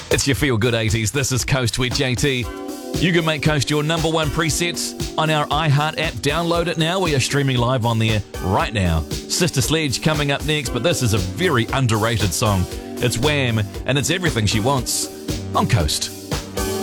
It's your Feel Good 80s. This is Coast with JT. You can make Coast your number one preset on our iHeart app. Download it now. We are streaming live on there right now. Sister Sledge coming up next, but this is a very underrated song. It's Wham, and it's everything she wants on Coast.